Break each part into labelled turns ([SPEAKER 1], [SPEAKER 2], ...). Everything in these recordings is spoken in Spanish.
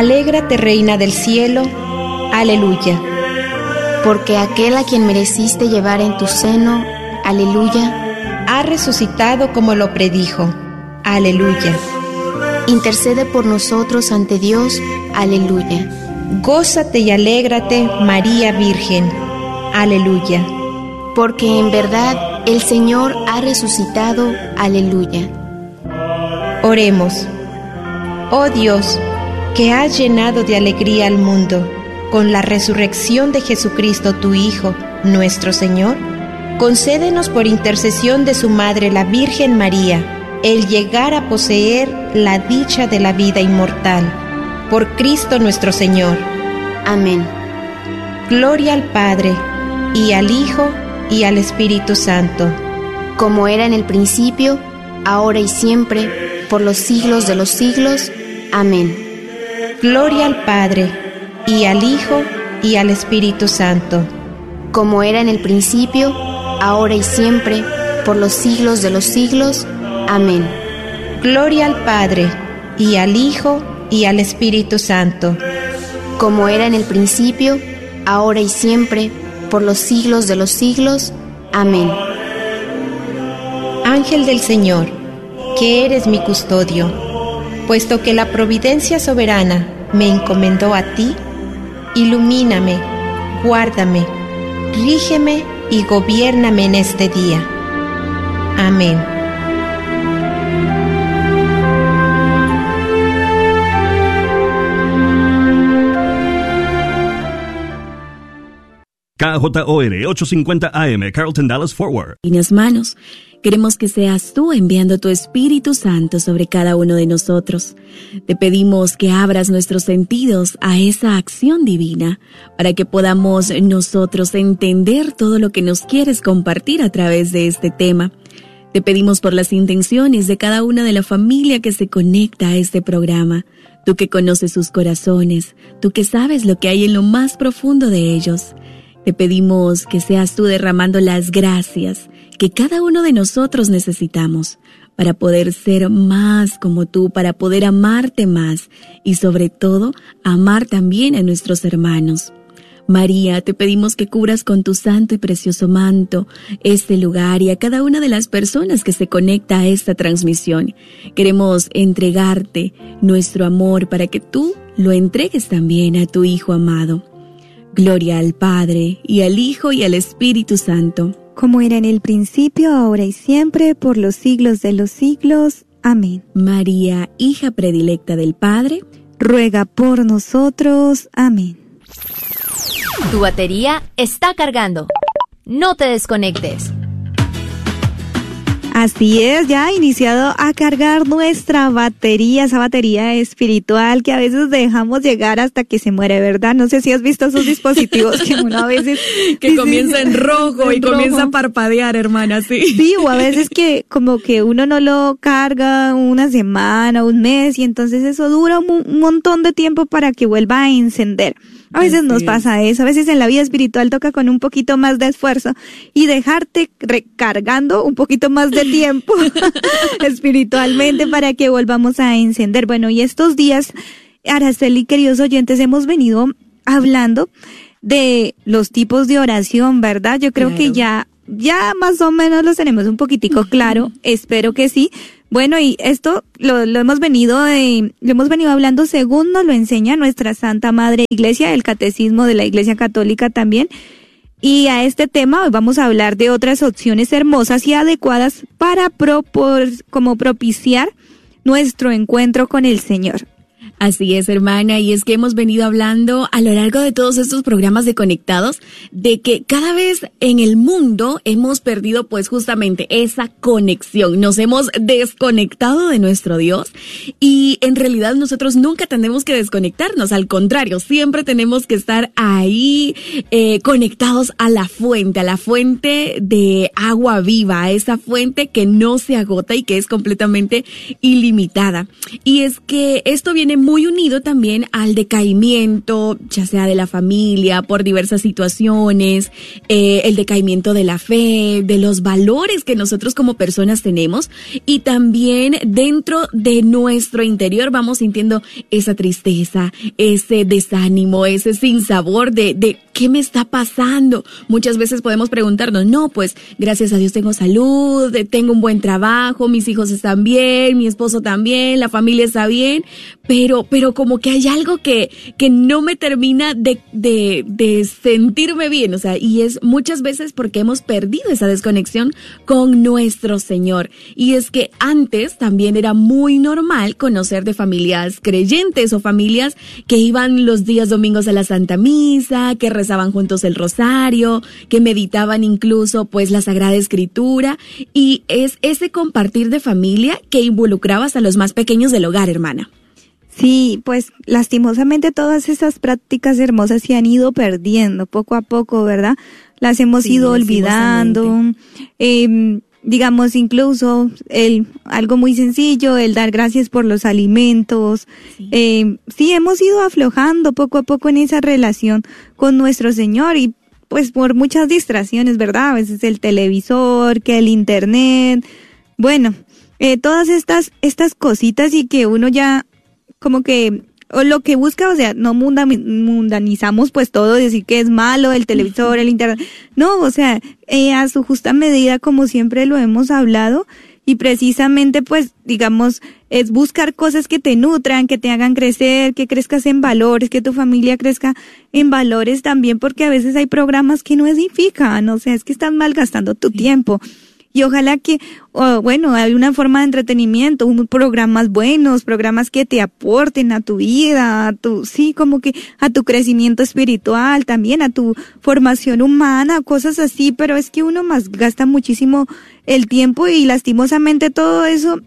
[SPEAKER 1] Alégrate, Reina del cielo. Aleluya.
[SPEAKER 2] Porque aquel a quien mereciste llevar en tu seno, aleluya,
[SPEAKER 1] ha resucitado como lo predijo. Aleluya.
[SPEAKER 2] Intercede por nosotros ante Dios. Aleluya.
[SPEAKER 1] Gózate y alégrate, María Virgen. Aleluya.
[SPEAKER 2] Porque en verdad el Señor ha resucitado. Aleluya.
[SPEAKER 1] Oremos. Oh Dios, que has llenado de alegría al mundo con la resurrección de Jesucristo, tu Hijo, nuestro Señor, concédenos por intercesión de su Madre, la Virgen María, el llegar a poseer la dicha de la vida inmortal. Por Cristo nuestro Señor.
[SPEAKER 2] Amén.
[SPEAKER 1] Gloria al Padre, y al Hijo, y al Espíritu Santo.
[SPEAKER 2] Como era en el principio, ahora y siempre, por los siglos de los siglos. Amén.
[SPEAKER 1] Gloria al Padre, y al Hijo, y al Espíritu Santo.
[SPEAKER 2] Como era en el principio, ahora y siempre, por los siglos de los siglos. Amén.
[SPEAKER 1] Gloria al Padre, y al Hijo, y al Espíritu Santo.
[SPEAKER 2] Como era en el principio, ahora y siempre, por los siglos de los siglos. Amén.
[SPEAKER 1] Ángel del Señor, que eres mi custodio, puesto que la providencia soberana me encomendó a ti, ilumíname, guárdame, rígeme y gobiérname en este día. Amén.
[SPEAKER 3] KJOR 850 AM, Carrollton, Dallas, Fort Worth.
[SPEAKER 4] En las manos, queremos que seas tú enviando tu Espíritu Santo sobre cada uno de nosotros. Te pedimos que abras nuestros sentidos a esa acción divina para que podamos nosotros entender todo lo que nos quieres compartir a través de este tema. Te pedimos por las intenciones de cada una de la familia que se conecta a este programa. Tú que conoces sus corazones, tú que sabes lo que hay en lo más profundo de ellos. Te pedimos que seas tú derramando las gracias que cada uno de nosotros necesitamos para poder ser más como tú, para poder amarte más y sobre todo amar también a nuestros hermanos. María, te pedimos que cubras con tu santo y precioso manto este lugar y a cada una de las personas que se conecta a esta transmisión. Queremos entregarte nuestro amor para que tú lo entregues también a tu Hijo amado. Gloria al Padre, y al Hijo, y al Espíritu Santo.
[SPEAKER 5] Como era en el principio, ahora y siempre, por los siglos de los siglos. Amén.
[SPEAKER 4] María, hija predilecta del Padre,
[SPEAKER 5] ruega por nosotros. Amén.
[SPEAKER 6] Tu batería está cargando. No te desconectes.
[SPEAKER 5] Así es, ya ha iniciado a cargar nuestra batería, esa batería espiritual que a veces dejamos llegar hasta que se muere, ¿verdad? No sé si has visto esos dispositivos que uno a veces...
[SPEAKER 4] que comienza en rojo y comienza a parpadear, hermana, sí.
[SPEAKER 5] Sí, o a veces que como que uno no lo carga una semana, un mes, y entonces eso dura un montón de tiempo para que vuelva a encender. A veces nos pasa eso, a veces en la vida espiritual toca con un poquito más de esfuerzo y dejarte recargando un poquito más de tiempo espiritualmente para que volvamos a encender. Bueno, y estos días, Araceli, queridos oyentes, hemos venido hablando de los tipos de oración, ¿verdad? Yo creo que ya más o menos los tenemos un poquitico claro, espero que sí. Bueno, y esto lo hemos venido hablando según nos lo enseña nuestra Santa Madre Iglesia, el Catecismo de la Iglesia Católica también. Y a este tema hoy vamos a hablar de otras opciones hermosas y adecuadas para propiciar nuestro encuentro con el Señor.
[SPEAKER 4] Así es, hermana, y es que hemos venido hablando a lo largo de todos estos programas de Conectados de que cada vez en el mundo hemos perdido pues justamente esa conexión, nos hemos desconectado de nuestro Dios y en realidad nosotros nunca tenemos que desconectarnos, al contrario, siempre tenemos que estar ahí conectados a la fuente de agua viva, a esa fuente que no se agota y que es completamente ilimitada. Y es que esto viene muy muy unido también al decaimiento, ya sea de la familia, por diversas situaciones, el decaimiento de la fe, de los valores que nosotros como personas tenemos, y también dentro de nuestro interior vamos sintiendo esa tristeza, ese desánimo, ese sinsabor de ¿qué me está pasando? Muchas veces podemos preguntarnos, no, pues gracias a Dios tengo salud, tengo un buen trabajo, mis hijos están bien, mi esposo también, la familia está bien, pero como que hay algo que no me termina de sentirme bien, o sea, y es muchas veces porque hemos perdido esa desconexión con nuestro Señor. Y es que antes también era muy normal conocer de familias creyentes o familias que iban los días domingos a la Santa Misa, que rezaban juntos el rosario, que meditaban incluso pues la Sagrada Escritura, y es ese compartir de familia que involucraba hasta los más pequeños del hogar, hermana.
[SPEAKER 5] Sí, pues lastimosamente todas esas prácticas hermosas se han ido perdiendo poco a poco, ¿verdad? Las hemos ido olvidando. Digamos, incluso algo muy sencillo, el dar gracias por los alimentos. Sí, hemos ido aflojando poco a poco en esa relación con nuestro Señor, y pues por muchas distracciones, ¿verdad? A veces el televisor, que el internet, bueno, todas estas cositas, y que uno ya como que, o lo que busca, o sea, no mundanizamos pues todo, decir que es malo el televisor, el internet, no, o sea, a su justa medida, como siempre lo hemos hablado, y precisamente pues, digamos, es buscar cosas que te nutran, que te hagan crecer, que crezcas en valores, que tu familia crezca en valores también, porque a veces hay programas que no edifican, o sea, es que están malgastando tu tiempo. Y ojalá que, hay una forma de entretenimiento, programas buenos, programas que te aporten a tu vida, como que a tu crecimiento espiritual, también a tu formación humana, cosas así, pero es que uno más gasta muchísimo el tiempo, y lastimosamente todo eso,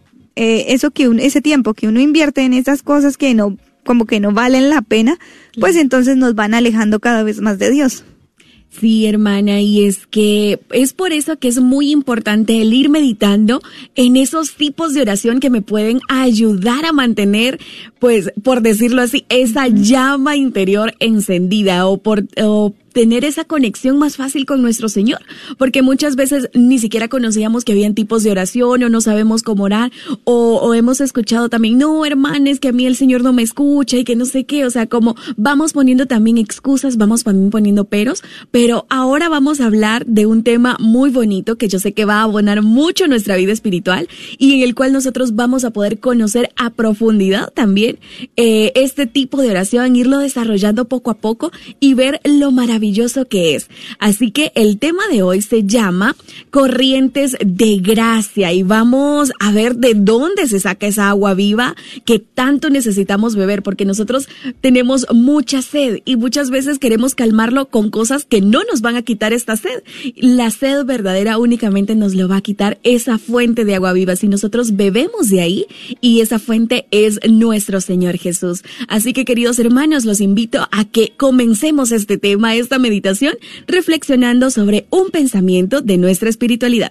[SPEAKER 5] ese tiempo que uno invierte en esas cosas que no valen la pena, pues entonces nos van alejando cada vez más de Dios.
[SPEAKER 4] Sí, hermana, y es que es por eso que es muy importante el ir meditando en esos tipos de oración que me pueden ayudar a mantener, pues, por decirlo así, esa llama interior encendida, o tener esa conexión más fácil con nuestro Señor, porque muchas veces ni siquiera conocíamos que habían tipos de oración, o no sabemos cómo orar, o hemos escuchado también, no, hermana, es que a mí el Señor no me escucha, y que no sé qué, o sea, como vamos poniendo también excusas, vamos también poniendo peros, pero ahora vamos a hablar de un tema muy bonito que yo sé que va a abonar mucho nuestra vida espiritual, y en el cual nosotros vamos a poder conocer a profundidad también este tipo de oración, irlo desarrollando poco a poco y ver lo maravilloso que es. Así que el tema de hoy se llama Corrientes de Gracia, y vamos a ver de dónde se saca esa agua viva que tanto necesitamos beber, porque nosotros tenemos mucha sed y muchas veces queremos calmarlo con cosas que no nos van a quitar esta sed. La sed verdadera únicamente nos lo va a quitar esa fuente de agua viva si nosotros bebemos de ahí, y esa fuente es nuestro Señor Jesús. Así que, queridos hermanos, los invito a que comencemos este tema, esta meditación, reflexionando sobre un pensamiento de nuestra espiritualidad.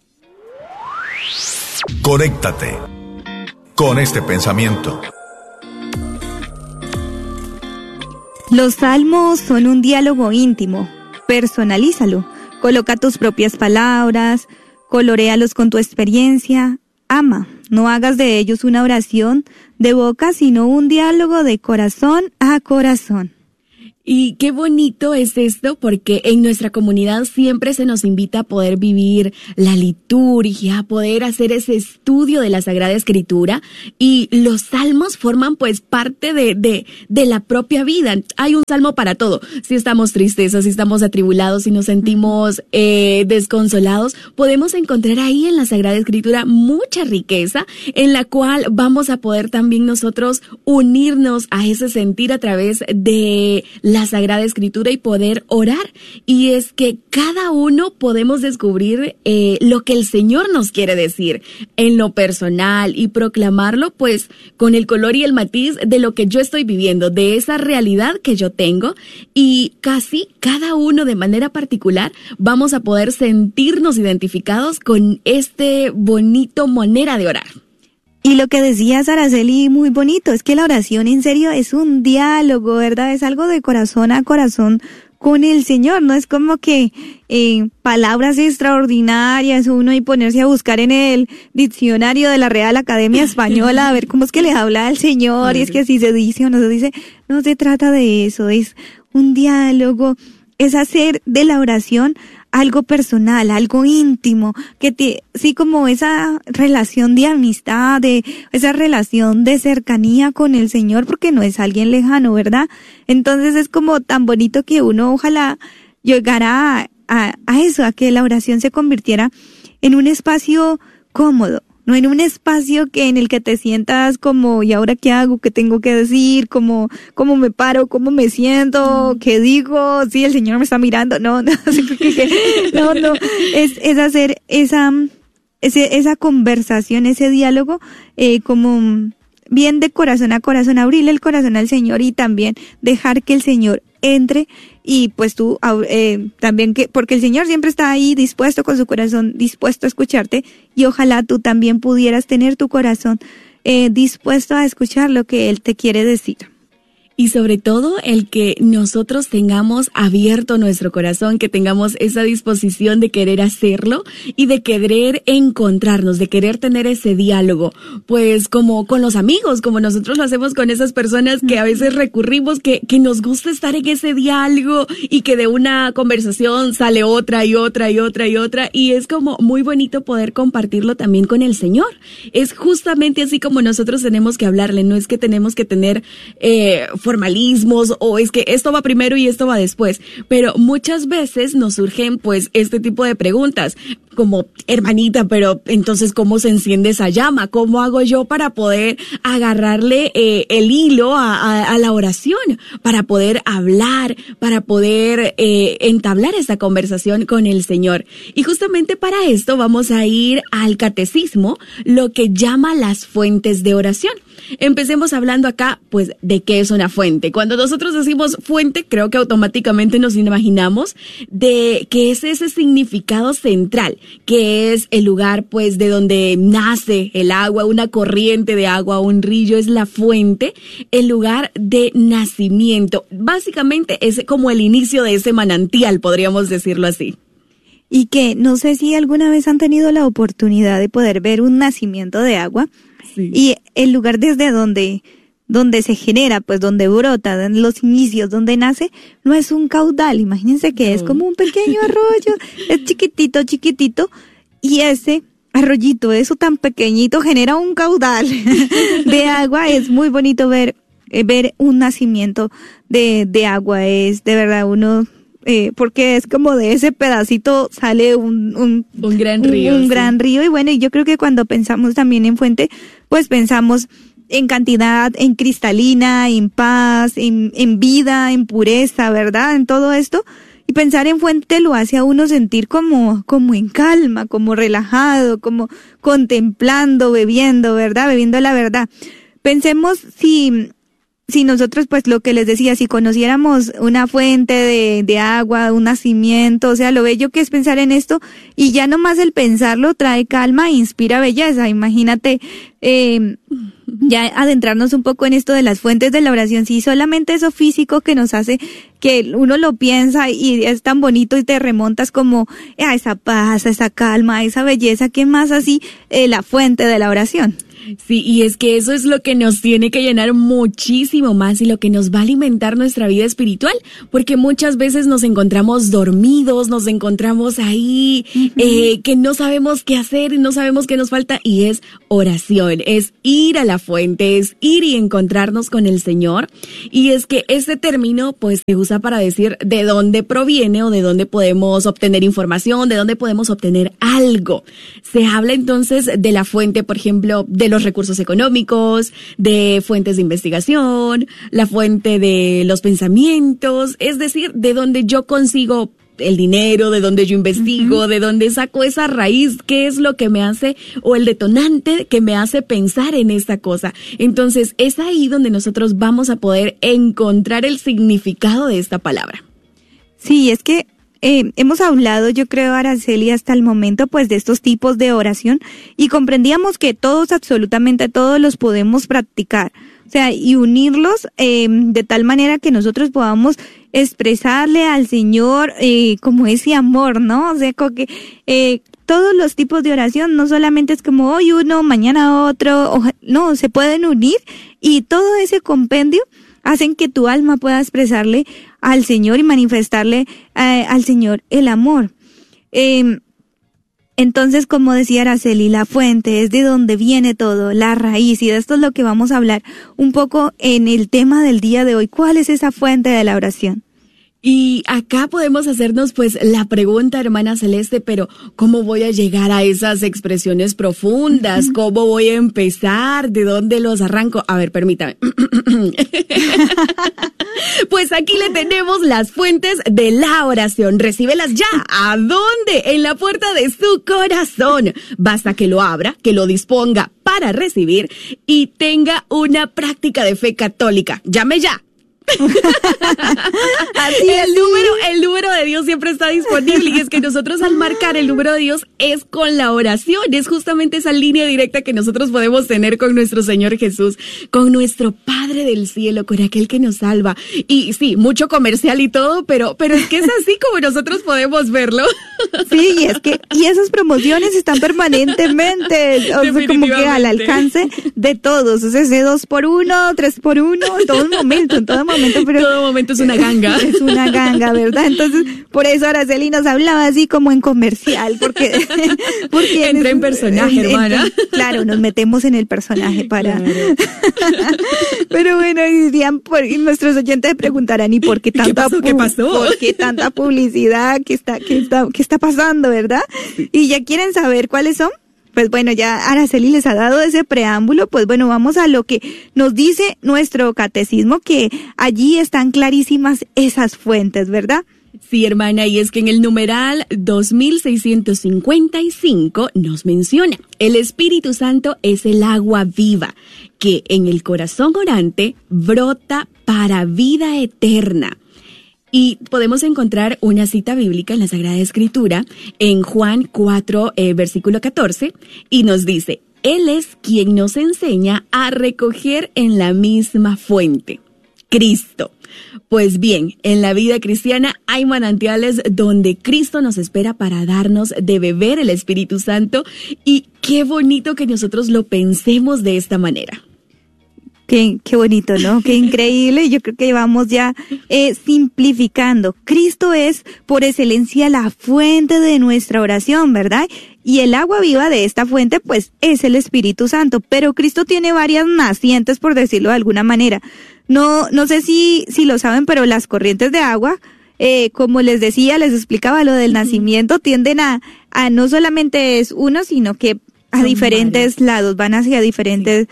[SPEAKER 7] Conéctate con este pensamiento.
[SPEAKER 5] Los salmos son un diálogo íntimo. Personalízalo. Coloca tus propias palabras, coloréalos con tu experiencia. Ama. No hagas de ellos una oración de boca, sino un diálogo de corazón a corazón.
[SPEAKER 4] Y qué bonito es esto, porque en nuestra comunidad siempre se nos invita a poder vivir la liturgia, a poder hacer ese estudio de la Sagrada Escritura, y los salmos forman pues parte de la propia vida. Hay un salmo para todo. Si estamos tristes, si estamos atribulados, si nos sentimos desconsolados, podemos encontrar ahí en la Sagrada Escritura mucha riqueza, en la cual vamos a poder también nosotros unirnos a ese sentir a través de la Sagrada Escritura y poder orar. Y es que cada uno podemos descubrir lo que el Señor nos quiere decir en lo personal, y proclamarlo pues con el color y el matiz de lo que yo estoy viviendo, de esa realidad que yo tengo, y casi cada uno de manera particular vamos a poder sentirnos identificados con este bonito manera de orar.
[SPEAKER 5] Y lo que decía Araceli, muy bonito, es que la oración en serio es un diálogo, ¿verdad? Es algo de corazón a corazón con el Señor, no es como que palabras extraordinarias uno y ponerse a buscar en el diccionario de la Real Academia Española a ver cómo es que les habla el Señor y es que así se dice o no se dice. No se trata de eso, es un diálogo, es hacer de la oración algo personal, algo íntimo, sí, como esa relación de amistad, esa relación de cercanía con el Señor, porque no es alguien lejano, ¿verdad? Entonces es como tan bonito que uno ojalá llegara a eso, a que la oración se convirtiera en un espacio cómodo, no en un espacio en el que te sientas como, ¿y ahora qué hago? ¿Qué tengo que decir? ¿Cómo me paro? ¿Cómo me siento? ¿Qué digo? Sí, el Señor me está mirando. No, es hacer esa conversación, ese diálogo, como bien de corazón a corazón, abrirle el corazón al Señor y también dejar que el Señor entre y pues tú también, porque el Señor siempre está ahí dispuesto con su corazón, dispuesto a escucharte, y ojalá tú también pudieras tener tu corazón dispuesto a escuchar lo que Él te quiere decir.
[SPEAKER 4] Y sobre todo el que nosotros tengamos abierto nuestro corazón, que tengamos esa disposición de querer hacerlo y de querer encontrarnos, de querer tener ese diálogo, pues como con los amigos, como nosotros lo hacemos con esas personas que a veces recurrimos, que nos gusta estar en ese diálogo y que de una conversación sale otra y otra y otra y otra, y es como muy bonito poder compartirlo también con el Señor. Es justamente así como nosotros tenemos que hablarle, no es que tenemos que tener formalismos o es que esto va primero y esto va después, pero muchas veces nos surgen pues este tipo de preguntas como, hermanita, pero entonces ¿cómo se enciende esa llama? ¿Cómo hago yo para poder agarrarle el hilo a la oración? Para poder hablar, para poder entablar esta conversación con el Señor. Y justamente para esto vamos a ir al catecismo, lo que llama las fuentes de oración. Empecemos hablando acá, pues, de qué es una fuente. Cuando nosotros decimos fuente, creo que automáticamente nos imaginamos de que es ese significado central, que es el lugar, pues, de donde nace el agua, una corriente de agua, un río, es la fuente, el lugar de nacimiento. Básicamente es como el inicio de ese manantial, podríamos decirlo así.
[SPEAKER 5] Y que no sé si alguna vez han tenido la oportunidad de poder ver un nacimiento de agua. Sí. Y el lugar desde donde se genera, pues donde brota, en los inicios, donde nace, no es un caudal. Imagínense que es como un pequeño arroyo, es chiquitito, y ese arroyito, eso tan pequeñito, genera un caudal de agua. Es muy bonito ver un nacimiento de agua, es de verdad uno... porque es como de ese pedacito sale un gran río. Un gran río, y bueno, y yo creo que cuando pensamos también en fuente, pues pensamos en cantidad, en cristalina, en paz, en vida, en pureza, ¿verdad? En todo esto. Y pensar en fuente lo hace a uno sentir como en calma, como relajado, como contemplando, bebiendo, ¿verdad? Bebiendo la verdad. Pensemos si nosotros, pues lo que les decía, si conociéramos una fuente de agua, un nacimiento, o sea, lo bello que es pensar en esto, y ya nomás el pensarlo trae calma e inspira belleza. Imagínate, ya adentrarnos un poco en esto de las fuentes de la oración, sí, solamente eso físico que nos hace que uno lo piensa y es tan bonito y te remontas como a esa paz, a esa calma, a esa belleza, ¿qué más así la fuente de la oración?
[SPEAKER 4] Sí, y es que eso es lo que nos tiene que llenar muchísimo más y lo que nos va a alimentar nuestra vida espiritual, porque muchas veces nos encontramos dormidos, nos encontramos ahí, que no sabemos qué hacer y no sabemos qué nos falta, y es oración, es ir a la fuente, es ir y encontrarnos con el Señor. Y es que este término pues se usa para decir de dónde proviene o de dónde podemos obtener información, de dónde podemos obtener algo. Se habla entonces de la fuente, por ejemplo, de los recursos económicos, de fuentes de investigación, la fuente de los pensamientos, es decir, de donde yo consigo el dinero, de donde yo investigo, de donde saco esa raíz, qué es lo que me hace, o el detonante que me hace pensar en esta cosa. Entonces, es ahí donde nosotros vamos a poder encontrar el significado de esta palabra.
[SPEAKER 5] Sí, es que hemos hablado, yo creo, Araceli, hasta el momento, pues, de estos tipos de oración, y comprendíamos que todos, absolutamente todos, los podemos practicar. O sea, y unirlos de tal manera que nosotros podamos expresarle al Señor como ese amor, ¿no? O sea, como que todos los tipos de oración no solamente es como hoy uno, mañana otro, no, se pueden unir, y todo ese compendio hacen que tu alma pueda expresarle al Señor y manifestarle al Señor el amor. Entonces, como decía Araceli, la fuente es de donde viene todo, la raíz, y de esto es lo que vamos a hablar un poco en el tema del día de hoy. ¿Cuál es esa fuente de la oración?
[SPEAKER 4] Y acá podemos hacernos pues la pregunta, hermana Celeste, pero ¿cómo voy a llegar a esas expresiones profundas? ¿Cómo voy a empezar? ¿De dónde los arranco? A ver, permítame. Pues aquí le tenemos las fuentes de la oración. Recíbelas ya. ¿A dónde? En la puerta de su corazón. Basta que lo abra, que lo disponga para recibir y tenga una práctica de fe católica. Llame ya. Así el número de Dios siempre está disponible, y es que nosotros al marcar el número de Dios es con la oración, es justamente esa línea directa que nosotros podemos tener con nuestro Señor Jesús, con nuestro Padre del cielo, con aquel que nos salva. Y sí, mucho comercial y todo, pero es que es así como nosotros podemos verlo.
[SPEAKER 5] Sí, y esas promociones están permanentemente, o sea, como que al alcance de todos. O sea, ese 2x1, 3x1, en todo momento. Pero
[SPEAKER 4] todo momento es una ganga.
[SPEAKER 5] Es una ganga, ¿verdad? Entonces, por eso Araceli nos hablaba así como en comercial, porque
[SPEAKER 4] entra en personaje, hermana.
[SPEAKER 5] Claro, nos metemos en el personaje para... Claro. Pero bueno, y nuestros oyentes preguntarán, ¿y por qué tanta
[SPEAKER 4] ¿Qué pasó?
[SPEAKER 5] ¿Por qué tanta publicidad? ¿Qué está pasando, verdad? Y ya quieren saber cuáles son. Pues bueno, ya Araceli les ha dado ese preámbulo, pues bueno, vamos a lo que nos dice nuestro catecismo, que allí están clarísimas esas fuentes, ¿verdad?
[SPEAKER 4] Sí, hermana, y es que en el numeral 2655 nos menciona: el Espíritu Santo es el agua viva que en el corazón orante brota para vida eterna. Y podemos encontrar una cita bíblica en la Sagrada Escritura, en Juan 4, versículo 14, y nos dice: Él es quien nos enseña a recoger en la misma fuente, Cristo. Pues bien, en la vida cristiana hay manantiales donde Cristo nos espera para darnos de beber el Espíritu Santo, y qué bonito que nosotros lo pensemos de esta manera.
[SPEAKER 5] Qué bonito, ¿no? Qué increíble. Yo creo que vamos ya simplificando. Cristo es por excelencia la fuente de nuestra oración, ¿verdad? Y el agua viva de esta fuente, pues, es el Espíritu Santo. Pero Cristo tiene varias nacientes, por decirlo de alguna manera. No sé si lo saben, pero las corrientes de agua, como les decía, les explicaba lo del nacimiento, tienden a no solamente es uno, sino que a diferentes lados, van hacia diferentes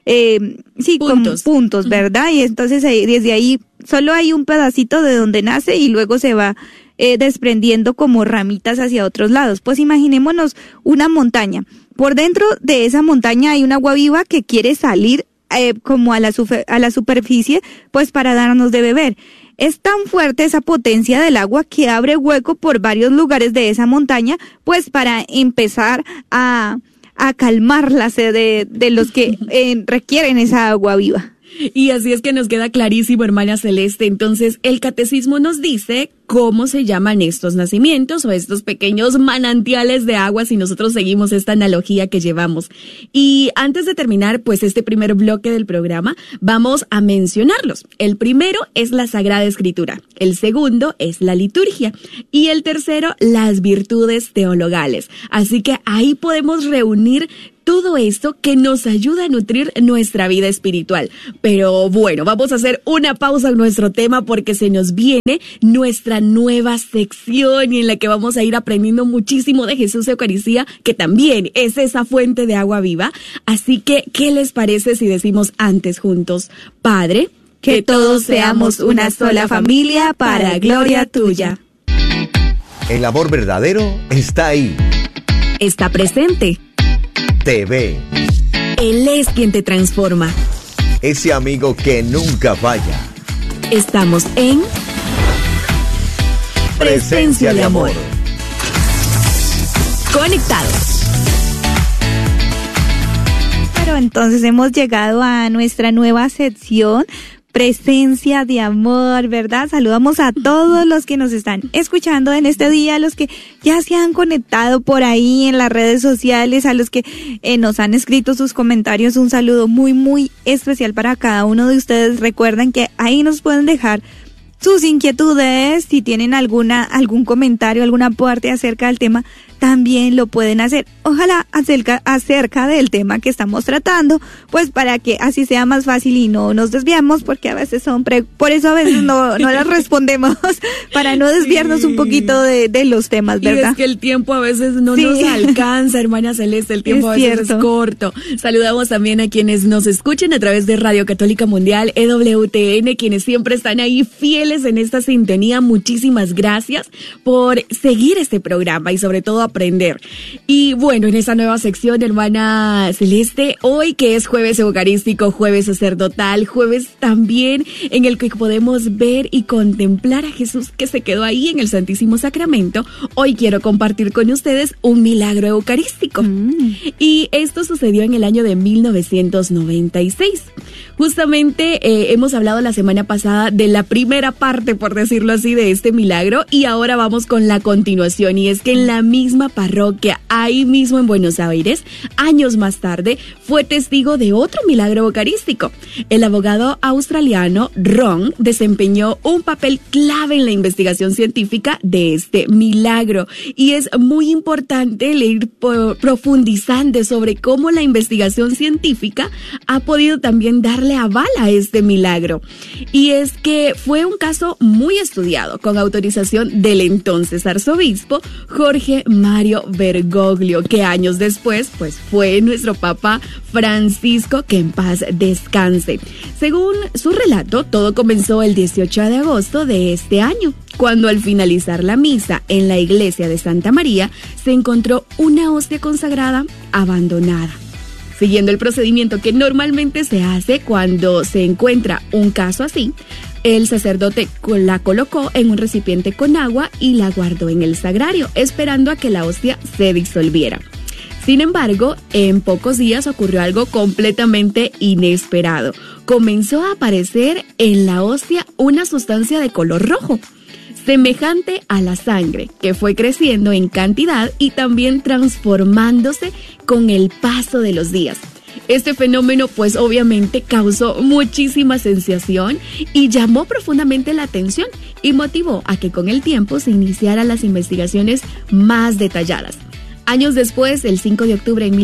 [SPEAKER 5] puntos, ¿verdad? Y entonces desde ahí solo hay un pedacito de donde nace y luego se va desprendiendo como ramitas hacia otros lados. Pues imaginémonos una montaña. Por dentro de esa montaña hay un agua viva que quiere salir como a la superficie, pues para darnos de beber. Es tan fuerte esa potencia del agua que abre hueco por varios lugares de esa montaña, pues para empezar a calmar la sed de los que requieren esa agua viva.
[SPEAKER 4] Y así es que nos queda clarísimo, hermana Celeste. Entonces, el catecismo nos dice cómo se llaman estos nacimientos o estos pequeños manantiales de agua si nosotros seguimos esta analogía que llevamos. Y antes de terminar, pues este primer bloque del programa, vamos a mencionarlos. El primero es la Sagrada Escritura, el segundo es la liturgia y el tercero, las virtudes teologales. Así que ahí podemos reunir todo esto que nos ayuda a nutrir nuestra vida espiritual. Pero bueno, vamos a hacer una pausa en nuestro tema porque se nos viene nuestra nueva sección en la que vamos a ir aprendiendo muchísimo de Jesús Eucaristía, que también es esa fuente de agua viva. Así que, ¿qué les parece si decimos antes juntos: Padre,
[SPEAKER 5] que todos seamos una sola familia para gloria tuya?
[SPEAKER 8] El amor verdadero está ahí.
[SPEAKER 4] Está presente.
[SPEAKER 8] Te ve.
[SPEAKER 4] Él es quien te transforma.
[SPEAKER 8] Ese amigo que nunca falla.
[SPEAKER 4] Estamos en Presencia de amor. Conectados.
[SPEAKER 5] Pero entonces hemos llegado a nuestra nueva sección, Presencia de amor, ¿verdad? Saludamos a todos los que nos están escuchando en este día, a los que ya se han conectado por ahí en las redes sociales, a los que nos han escrito sus comentarios. Un saludo muy, muy especial para cada uno de ustedes. Recuerden que ahí nos pueden dejar sus inquietudes, si tienen algún comentario, algún aporte acerca del tema, también lo pueden hacer. Ojalá acerca del tema que estamos tratando, pues para que así sea más fácil y no nos desviamos, porque a veces por eso a veces no las respondemos, para no desviarnos un poquito de los temas, ¿verdad?
[SPEAKER 4] Y es que el tiempo a veces no nos alcanza, hermana Celeste, el tiempo a veces es corto. Saludamos también a quienes nos escuchen a través de Radio Católica Mundial, EWTN, quienes siempre están ahí fieles en esta sintonía. Muchísimas gracias por seguir este programa y sobre todo aprender. Y bueno, en esa nueva sección, hermana Celeste, hoy que es jueves eucarístico, jueves sacerdotal, jueves también en el que podemos ver y contemplar a Jesús que se quedó ahí en el Santísimo Sacramento, hoy quiero compartir con ustedes un milagro eucarístico. Y esto sucedió en el año de 1996. Justamente hemos hablado la semana pasada de la primera parte, por decirlo así, de este milagro, y ahora vamos con la continuación, y es que en la misma parroquia, ahí mismo en Buenos Aires, años más tarde, fue testigo de otro milagro eucarístico. El abogado australiano Ron desempeñó un papel clave en la investigación científica de este milagro, y es muy importante ir profundizando sobre cómo la investigación científica ha podido también darle aval a este milagro. Y es que fue un caso muy estudiado, con autorización del entonces arzobispo Jorge Mario Bergoglio, que años después pues fue nuestro Papa Francisco, que en paz descanse. Según su relato, todo comenzó el 18 de agosto de este año, cuando al finalizar la misa en la iglesia de Santa María se encontró una hostia consagrada abandonada. Siguiendo el procedimiento que normalmente se hace cuando se encuentra un caso así, el sacerdote la colocó en un recipiente con agua y la guardó en el sagrario, esperando a que la hostia se disolviera. Sin embargo, en pocos días ocurrió algo completamente inesperado. Comenzó a aparecer en la hostia una sustancia de color rojo, semejante a la sangre, que fue creciendo en cantidad y también transformándose con el paso de los días. Este fenómeno pues obviamente causó muchísima sensación y llamó profundamente la atención y motivó a que con el tiempo se iniciaran las investigaciones más detalladas. Años después, el 5 de octubre de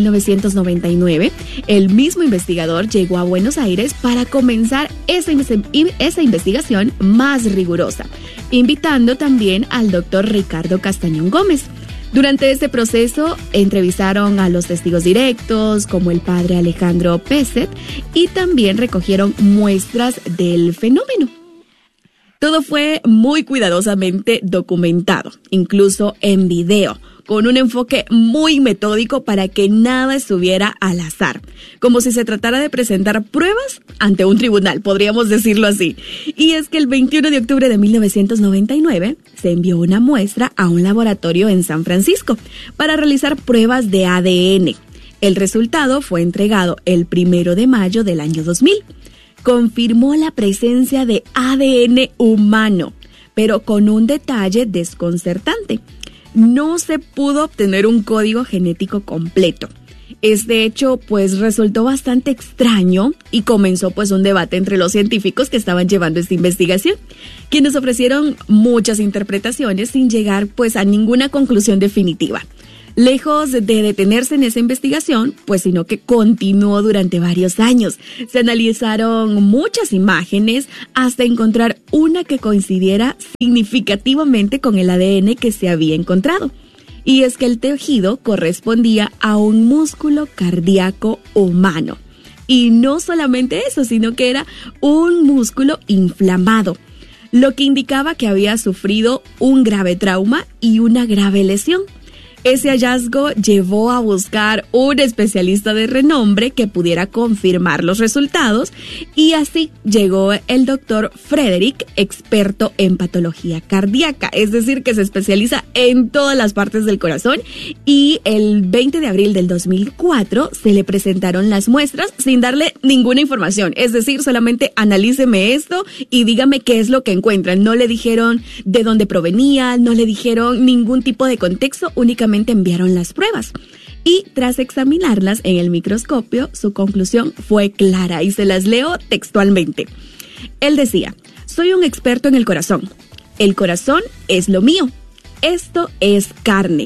[SPEAKER 4] 1999, el mismo investigador llegó a Buenos Aires para comenzar esa investigación más rigurosa, invitando también al doctor Ricardo Castañón Gómez. Durante este proceso, entrevistaron a los testigos directos, como el padre Alejandro Peset, y también recogieron muestras del fenómeno. Todo fue muy cuidadosamente documentado, incluso en video, con un enfoque muy metódico para que nada estuviera al azar, como si se tratara de presentar pruebas ante un tribunal, podríamos decirlo así. Y es que el 21 de octubre de 1999 se envió una muestra a un laboratorio en San Francisco para realizar pruebas de ADN. El resultado fue entregado el 1 de mayo del año 2000. Confirmó la presencia de ADN humano, pero con un detalle desconcertante. No se pudo obtener un código genético completo. Este hecho pues resultó bastante extraño y comenzó pues un debate entre los científicos que estaban llevando esta investigación, quienes ofrecieron muchas interpretaciones sin llegar pues a ninguna conclusión definitiva. Lejos de detenerse en esa investigación, pues sino que continuó durante varios años. Se analizaron muchas imágenes hasta encontrar una que coincidiera significativamente con el ADN que se había encontrado. Y es que el tejido correspondía a un músculo cardíaco humano. Y no solamente eso, sino que era un músculo inflamado, lo que indicaba que había sufrido un grave trauma y una grave lesión. Ese hallazgo llevó a buscar un especialista de renombre que pudiera confirmar los resultados y así llegó el doctor Frederick, experto en patología cardíaca, es decir, que se especializa en todas las partes del corazón, y el 20 de abril del 2004 se le presentaron las muestras sin darle ninguna información, es decir, solamente analíceme esto y dígame qué es lo que encuentran. No le dijeron de dónde provenía, no le dijeron ningún tipo de contexto, únicamente enviaron las pruebas. Y tras examinarlas en el microscopio, su conclusión fue clara y se las leo textualmente. Él decía: soy un experto en el corazón. El corazón es lo mío. Esto es carne.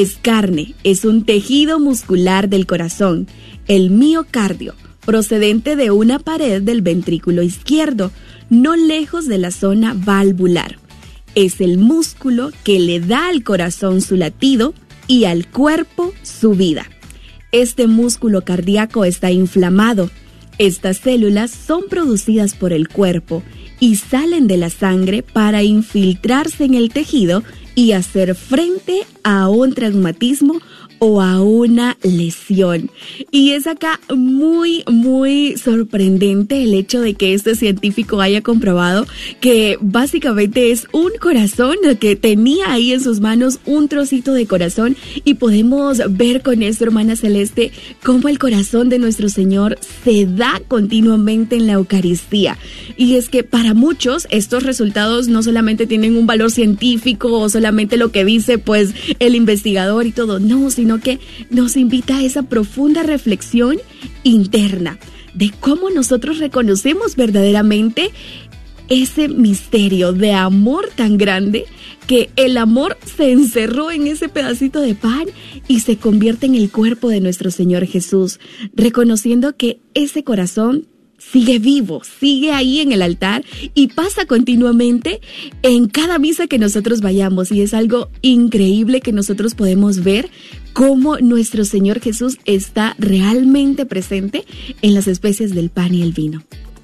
[SPEAKER 4] Es un tejido muscular del corazón, el miocardio, procedente de una pared del ventrículo izquierdo, no lejos de la zona valvular. Es el músculo que le da al corazón su latido y al cuerpo su vida. Este músculo cardíaco está inflamado. Estas células son producidas por el cuerpo y salen de la sangre para infiltrarse en el tejido y hacer frente a un traumatismo o a una lesión. Y es acá muy, muy sorprendente el hecho de que este científico haya comprobado que básicamente es un corazón, que tenía ahí en sus manos un trocito de corazón, y podemos ver con esto, hermana Celeste, cómo el corazón de nuestro Señor se da continuamente en la Eucaristía. Y es que para muchos estos resultados no solamente tienen un valor científico o solamente lo que dice pues el investigador y todo, no, sino que nos invita a esa profunda reflexión interna de cómo nosotros reconocemos verdaderamente ese misterio de amor tan grande, que el amor se encerró en ese pedacito de pan y se convierte en el cuerpo de nuestro Señor Jesús, reconociendo que ese corazón sigue vivo, sigue ahí en el altar y pasa continuamente en cada misa que nosotros vayamos, y es algo increíble que nosotros podemos ver cómo nuestro Señor Jesús está realmente presente en las especies del pan y el vino.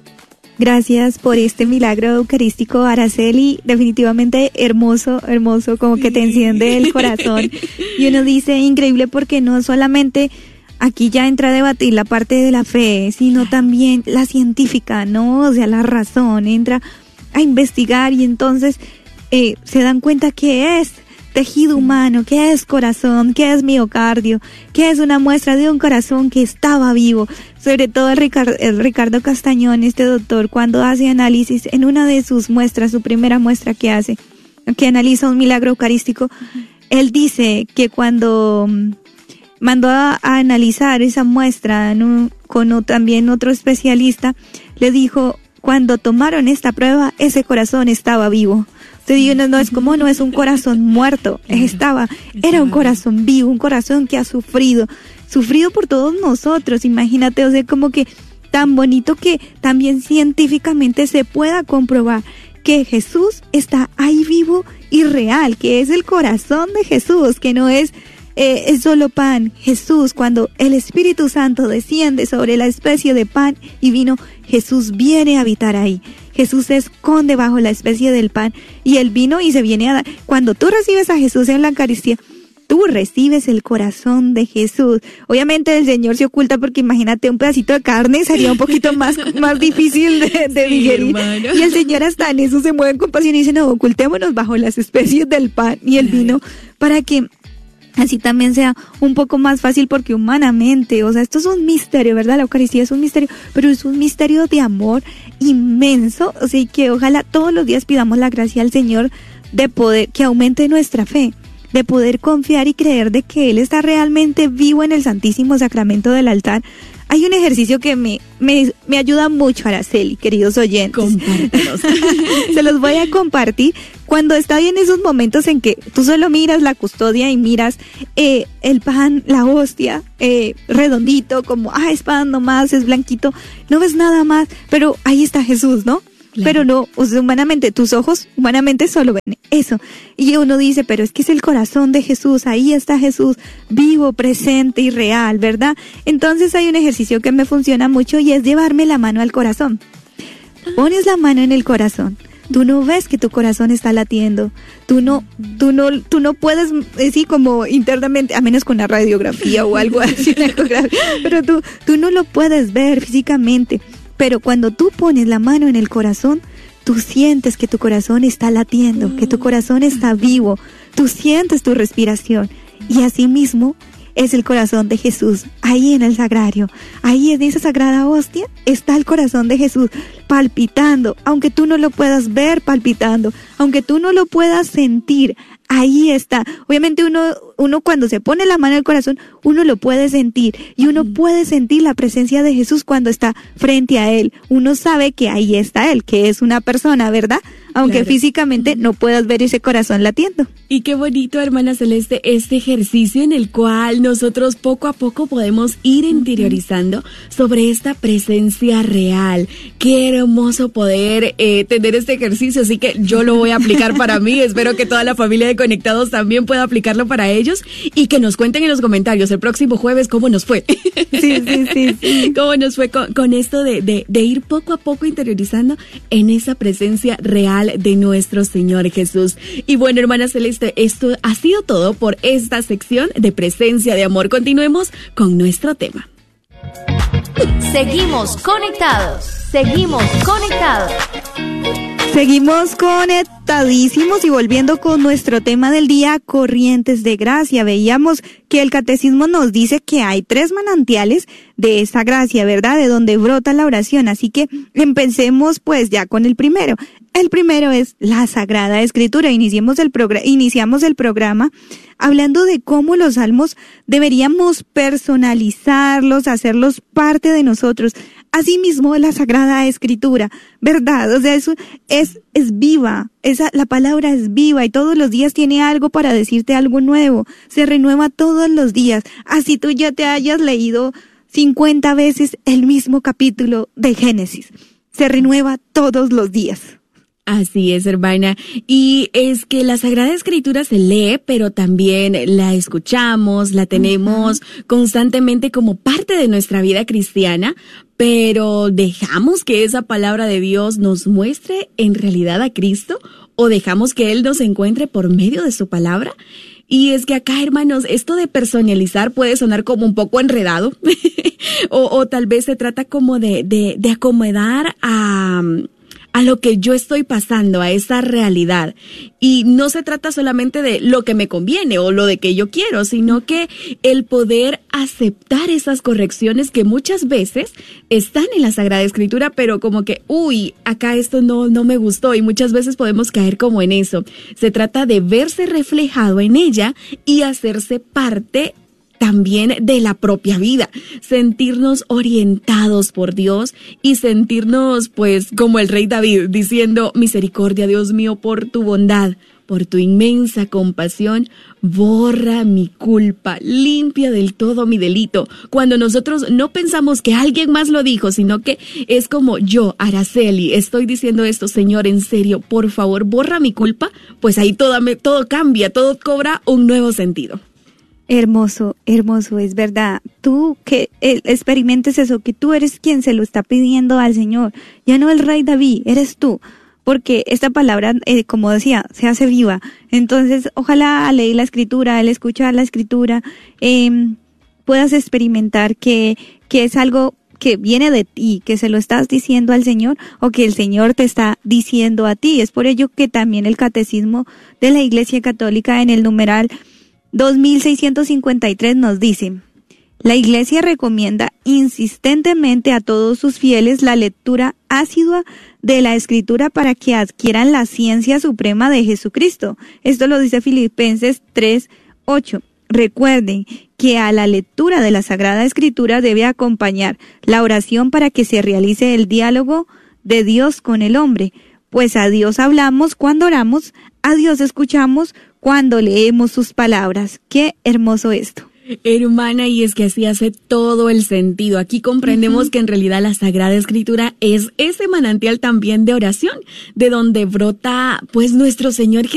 [SPEAKER 5] Gracias por este milagro eucarístico, Araceli. Definitivamente hermoso, como que te enciende el corazón. Y uno dice increíble, porque no solamente aquí ya entra a debatir la parte de la fe, sino también la científica, ¿no? O sea, la razón, entra a investigar y entonces se dan cuenta que es tejido humano, que es corazón, que es miocardio, que es una muestra de un corazón que estaba vivo. Sobre todo el Ricardo Castañón, este doctor, cuando hace análisis en una de sus muestras, su primera muestra que hace, que analiza un milagro eucarístico, él dice que cuando mandó a analizar esa muestra con también otro especialista, le dijo: cuando tomaron esta prueba, ese corazón estaba vivo. Te digo, no es como, no es un corazón muerto, era un corazón vivo, un corazón que ha sufrido por todos nosotros. Imagínate, o sea, como que tan bonito que también científicamente se pueda comprobar que Jesús está ahí vivo y real, que es el corazón de Jesús, que no es solo pan. Jesús, cuando el Espíritu Santo desciende sobre la especie de pan y vino, Jesús viene a habitar ahí. Jesús se esconde bajo la especie del pan y el vino y se viene a dar. Cuando tú recibes a Jesús en la Eucaristía, tú recibes el corazón de Jesús. Obviamente el Señor se oculta, porque imagínate, un pedacito de carne sería un poquito más difícil de digerir. Hermano. Y el Señor hasta en eso se mueve con pasión y dice: no, ocultémonos bajo las especies del pan y el vino, para que así también sea un poco más fácil, porque humanamente, o sea, esto es un misterio, ¿verdad? La Eucaristía es un misterio, pero es un misterio de amor inmenso, o sea, que ojalá todos los días pidamos la gracia al Señor de poder, que aumente nuestra fe, de poder confiar y creer de que Él está realmente vivo en el Santísimo Sacramento del altar. Hay un ejercicio que me ayuda mucho, Araceli, queridos oyentes.
[SPEAKER 4] Compártelos.
[SPEAKER 5] Se los voy a compartir. Cuando está en esos momentos en que tú solo miras la custodia y miras el pan, la hostia, redondito, como, es pan nomás, es blanquito, no ves nada más, pero ahí está Jesús, ¿no? Claro. Pero no, o sea, humanamente, tus ojos humanamente solo ven eso. Y uno dice, pero es que es el corazón de Jesús, ahí está Jesús, vivo, presente y real, ¿verdad? Entonces hay un ejercicio que me funciona mucho y es llevarme la mano al corazón. Pones la mano en el corazón, tú no ves que tu corazón está latiendo. Tú no puedes decir como internamente, a menos con la radiografía o algo así, pero tú no lo puedes ver físicamente. Pero cuando tú pones la mano en el corazón, tú sientes que tu corazón está latiendo, que tu corazón está vivo. Tú sientes tu respiración. Y así mismo es el corazón de Jesús, ahí en el sagrario, ahí en esa sagrada hostia está el corazón de Jesús palpitando, aunque tú no lo puedas ver palpitando, aunque tú no lo puedas sentir, ahí está. Obviamente uno cuando se pone la mano en el corazón, uno lo puede sentir y uno puede sentir la presencia de Jesús cuando está frente a él. Uno sabe que ahí está él, que es una persona, ¿verdad? Aunque claro, físicamente no puedas ver ese corazón latiendo.
[SPEAKER 4] Y qué bonito, hermana Celeste, este ejercicio en el cual nosotros poco a poco podemos ir interiorizando sobre esta presencia real. Qué hermoso poder tener este ejercicio, así que yo lo voy a aplicar para mí. Espero que toda la familia de Conectados también pueda aplicarlo para ellos y que nos cuenten en los comentarios el próximo jueves cómo nos fue. Sí. Cómo nos fue con esto de ir poco a poco interiorizando en esa presencia real de nuestro Señor Jesús. Y bueno, hermana Celeste, esto ha sido todo por esta sección de Presencia de Amor. Continuemos con nuestro tema.
[SPEAKER 6] Seguimos conectados. Seguimos conectados.
[SPEAKER 5] Seguimos conectadísimos y volviendo con nuestro tema del día, corrientes de gracia. Veíamos que el catecismo nos dice que hay 3 manantiales de esta gracia, ¿verdad? De donde brota la oración. Así que empecemos pues ya con el primero. El primero es la Sagrada Escritura. Iniciamos el programa hablando de cómo los salmos deberíamos personalizarlos, hacerlos parte de nosotros. Asimismo, la Sagrada Escritura, ¿verdad? O sea, eso es viva. La palabra es viva y todos los días tiene algo para decirte algo nuevo. Se renueva todos los días. Así tú ya te hayas leído 50 veces el mismo capítulo de Génesis. Se renueva todos los días.
[SPEAKER 4] Así es, hermana. Y es que la Sagrada Escritura se lee, pero también la escuchamos, la tenemos constantemente como parte de nuestra vida cristiana, pero ¿dejamos que esa palabra de Dios nos muestre en realidad a Cristo o dejamos que Él nos encuentre por medio de su palabra? Y es que acá, hermanos, esto de personalizar puede sonar como un poco enredado o tal vez se trata como de acomodar a lo que yo estoy pasando, a esa realidad. Y no se trata solamente de lo que me conviene o lo de que yo quiero, sino que el poder aceptar esas correcciones que muchas veces están en la Sagrada Escritura, pero como que, acá esto no me gustó, y muchas veces podemos caer como en eso. Se trata de verse reflejado en ella y hacerse parte también de la propia vida, sentirnos orientados por Dios y sentirnos pues como el rey David diciendo: misericordia, Dios mío, por tu bondad, por tu inmensa compasión, borra mi culpa, limpia del todo mi delito. Cuando nosotros no pensamos que alguien más lo dijo, sino que es como yo, Araceli, estoy diciendo esto: Señor, en serio, por favor, borra mi culpa, pues ahí todo cambia, todo cobra un nuevo sentido.
[SPEAKER 5] Hermoso, es verdad. Tú que experimentes eso, que tú eres quien se lo está pidiendo al Señor, ya no el rey David, eres tú, porque esta palabra, como decía, se hace viva. Entonces, ojalá al leer la Escritura, al escuchar la Escritura, puedas experimentar que es algo que viene de ti, que se lo estás diciendo al Señor o que el Señor te está diciendo a ti. Es por ello que también el Catecismo de la Iglesia Católica en el numeral 2653 nos dice: la Iglesia recomienda insistentemente a todos sus fieles la lectura asidua de la Escritura para que adquieran la ciencia suprema de Jesucristo. Esto lo dice Filipenses 3:8. Recuerden que a la lectura de la Sagrada Escritura debe acompañar la oración para que se realice el diálogo de Dios con el hombre, pues a Dios hablamos cuando oramos, a Dios escuchamos cuando leemos sus palabras. Qué hermoso esto.
[SPEAKER 4] Hermana, y es que así hace todo el sentido. Aquí comprendemos que en realidad la Sagrada Escritura es ese manantial también de oración, de donde brota pues nuestro Señor Jesucristo.